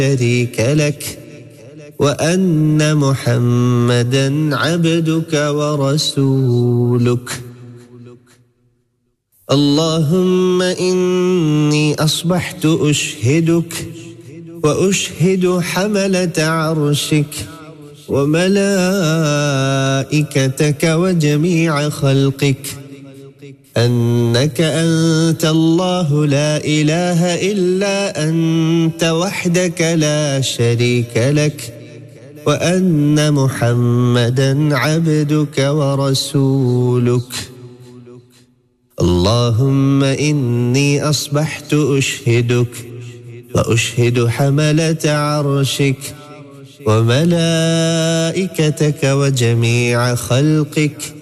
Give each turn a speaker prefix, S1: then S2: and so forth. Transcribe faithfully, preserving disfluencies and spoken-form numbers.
S1: شريك لك وأن محمدًا عبدك ورسولك. اللهم إني أصبحت أشهدك وأشهد حملة عرشك وملائكتك وجميع خلقك أنك أنت الله لا إله إلا أنت وحدك لا شريك لك وأن محمدًا عبدك ورسولك. اللهم إني أصبحت أشهدك وأشهد حملة عرشك وملائكتك وجميع خلقك